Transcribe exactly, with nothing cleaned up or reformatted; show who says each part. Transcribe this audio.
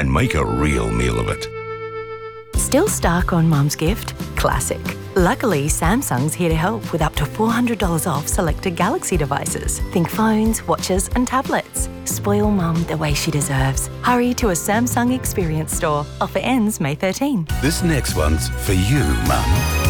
Speaker 1: and make a real meal of it.
Speaker 2: Still stuck on Mum's gift? Classic. Luckily, Samsung's here to help with up to four hundred dollars off selected Galaxy devices. Think phones, watches and tablets. Spoil Mum the way she deserves. Hurry to a Samsung Experience store. Offer ends May thirteenth.
Speaker 1: This next one's for you, Mum.